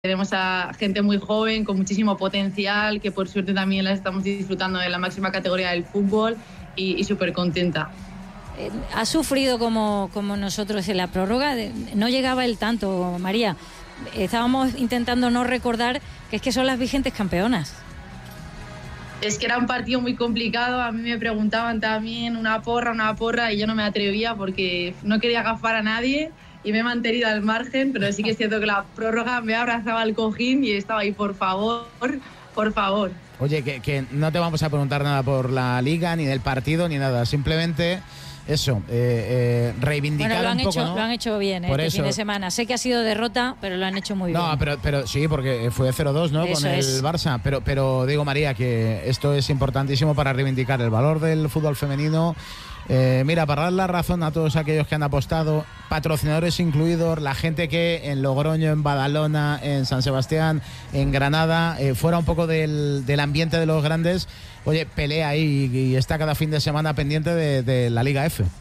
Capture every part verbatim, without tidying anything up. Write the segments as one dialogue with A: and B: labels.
A: Tenemos a gente muy joven, con muchísimo potencial, que por suerte también la estamos disfrutando en la máxima categoría del fútbol y, y súper contenta.
B: Eh, ¿Ha sufrido como, como nosotros en la prórroga? No llegaba el tanto, María. Estábamos intentando no recordar que es que son las vigentes campeonas.
A: Es que era un partido muy complicado, a mí me preguntaban también una porra, una porra, y yo no me atrevía porque no quería agafar a nadie y me he mantenido al margen, pero sí que es cierto que la prórroga me abrazaba al cojín y estaba ahí, por favor, por favor.
C: Oye, que, que no te vamos a preguntar nada por la Liga, ni del partido, ni nada, simplemente eso, eh, eh, reivindicar
B: bueno, lo han
C: un poco,
B: hecho,
C: ¿no?
B: Lo han hecho bien
C: Por
B: este
C: eso.
B: fin de semana. Sé que ha sido derrota, pero lo han hecho muy
C: No,
B: bien.
C: pero, pero sí, porque fue cero dos, ¿no?
B: Eso
C: Con el
B: es.
C: Barça. Pero, pero digo, María, que esto es importantísimo para reivindicar el valor del fútbol femenino. Eh, mira, para dar la razón a todos aquellos que han apostado, patrocinadores incluidos, la gente que en Logroño, en Badalona, en San Sebastián, en Granada, eh, fuera un poco del, del ambiente de los grandes, oye, pelea ahí y, y está cada fin de semana pendiente de, de la Liga F.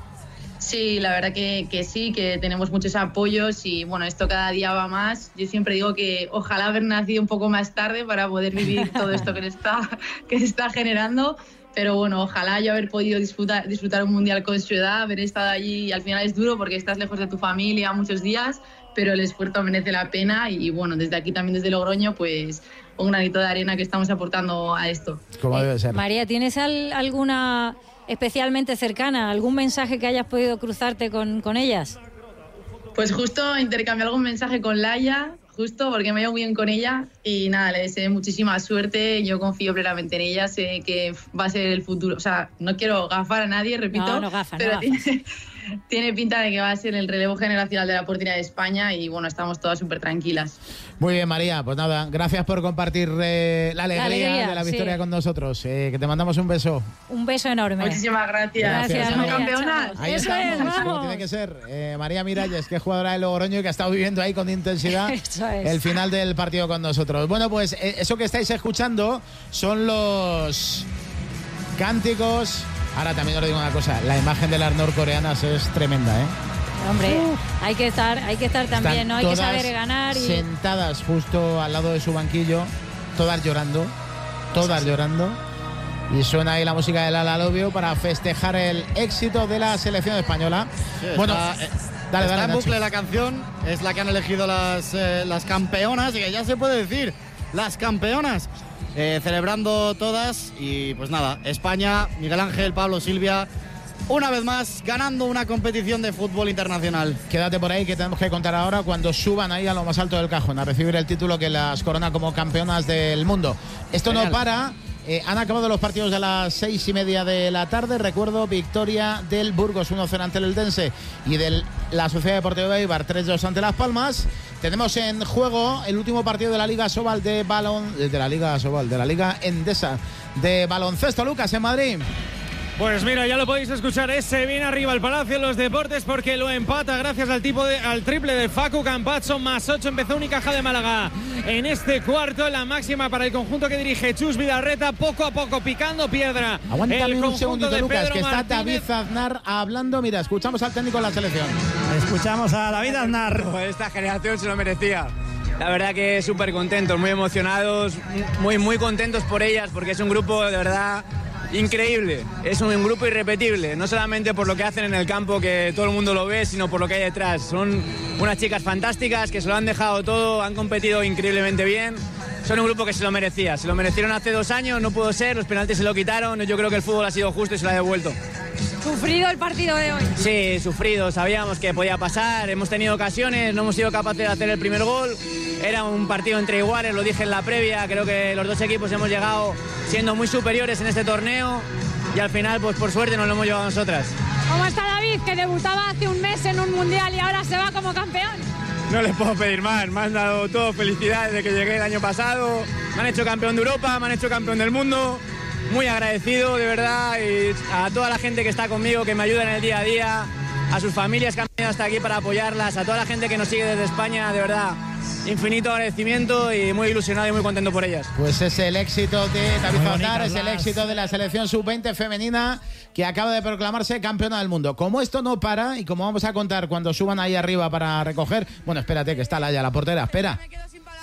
A: Sí, la verdad que, que sí, que tenemos muchos apoyos y bueno, esto cada día va más. Yo siempre digo que ojalá haber nacido un poco más tarde para poder vivir todo esto que se está, que se está generando. Pero bueno, ojalá yo haber podido disfrutar, disfrutar un mundial con su edad, haber estado allí. Al final es duro porque estás lejos de tu familia muchos días, pero el esfuerzo merece la pena y bueno, desde aquí también desde Logroño, pues un granito de arena que estamos aportando a esto.
C: Como debe ser.
B: María, ¿tienes al, alguna especialmente cercana, algún mensaje que hayas podido cruzarte con, con ellas?
A: Pues justo intercambié algún mensaje con Laia, justo porque me llevo bien con ella y nada, le deseo muchísima suerte, yo confío plenamente en ella, sé que va a ser el futuro, o sea, no quiero gafar a nadie, repito,
B: no, no gafa,
A: pero
B: no
A: tiene, tiene pinta de que va a ser el relevo generacional de la portería de España y bueno, estamos todas súper tranquilas.
C: Muy bien, María, pues nada, gracias por compartir eh, la, alegría
B: la alegría
C: de la victoria
B: sí.
C: con nosotros, eh, que te mandamos un beso.
B: Un beso enorme.
A: Muchísimas gracias.
B: Gracias,
A: ¿Somos
B: María.
A: campeonas?
C: Ahí
B: Eso
C: estamos,
B: es,
C: como
B: vamos.
C: tiene que ser. Eh, María Miralles, que es jugadora de Logroño y que ha estado viviendo ahí con intensidad
B: Eso es.
C: el final del partido con nosotros. Bueno, pues eh, eso que estáis escuchando son los cánticos. Ahora también os digo una cosa, la imagen de las norcoreanas es tremenda, ¿eh?
B: Hombre, hay que estar, hay que estar también,
C: Están
B: ¿no? Hay que
C: todas
B: saber ganar y
C: sentadas justo al lado de su banquillo, todas llorando, todas llorando. Y suena ahí la música del Ala Lobio para festejar el éxito de la selección española.
D: Sí,
C: bueno,
D: está, eh,
C: dale,
D: está
C: dale,
D: en
C: Nacho.
D: bucle la canción, es la que han elegido las, eh, las campeonas, y que ya se puede decir, las campeonas, eh, celebrando todas. Y pues nada, España, Miguel Ángel, Pablo, Silvia, una vez más ganando una competición de fútbol internacional.
C: Quédate por ahí, que tenemos que contar ahora cuando suban ahí a lo más alto del cajón a recibir el título que las corona como campeonas del mundo. Esto
D: Genial.
C: no para. Eh, han acabado los partidos de las seis y media de la tarde. Recuerdo, victoria del Burgos uno cero ante el Eldense y de la Sociedad Deportiva de Eibar tres dos ante Las Palmas. Tenemos en juego el último partido de la Liga Sobal de balón de la Liga Sobal, de la Liga Endesa de baloncesto. Lucas, en Madrid.
E: Pues mira, ya lo podéis escuchar, ese viene arriba el Palacio en los Deportes porque lo empata gracias al tipo de, al triple de Facu Campazzo, más ocho, empezó Unicaja de Málaga en este cuarto, la máxima para el conjunto que dirige Chus Vidarreta, poco a poco picando piedra.
C: Aguántame
E: el
C: un segundito,
E: de
C: Lucas,
E: Pedro
C: que está
E: Martínez.
C: David Aznar hablando. Mira, escuchamos al técnico de la selección.
F: Escuchamos a David Aznar.
G: Esta generación se lo merecía. La verdad que súper contentos, muy emocionados, muy, muy contentos por ellas, porque es un grupo de verdad increíble. Es un grupo irrepetible, no solamente por lo que hacen en el campo, que todo el mundo lo ve, sino por lo que hay detrás. Son unas chicas fantásticas que se lo han dejado todo, han competido increíblemente bien. Son un grupo que se lo merecía. Se lo merecieron hace dos años, no pudo ser, los penaltis se lo quitaron. Yo creo que el fútbol ha sido justo y se lo ha devuelto.
H: Sufrido el partido de hoy.
G: Sí, sufrido, sabíamos que podía pasar, hemos tenido ocasiones, no hemos sido capaces de hacer el primer gol. Era un partido entre iguales, lo dije en la previa, creo que los dos equipos hemos llegado siendo muy superiores en este torneo y al final, pues por suerte, nos lo hemos llevado nosotras.
H: ¿Cómo está David, que debutaba hace un mes en un mundial y ahora se va como campeón?
G: No les puedo pedir más, me han dado todo felicidad desde que llegué el año pasado, me han hecho campeón de Europa, me han hecho campeón del mundo. Muy agradecido, de verdad, y a toda la gente que está conmigo, que me ayuda en el día a día, a sus familias que han venido hasta aquí para apoyarlas, a toda la gente que nos sigue desde España, de verdad, infinito agradecimiento y muy ilusionado y muy contento por ellas.
C: Pues es el éxito de David
F: Muy
C: Aznar,
F: bonitas
C: es el
F: las-
C: éxito de la selección sub veinte femenina que acaba de proclamarse campeona del mundo. Como esto no para y como vamos a contar cuando suban ahí arriba para recoger, bueno, espérate que está Laia, la portera, espera.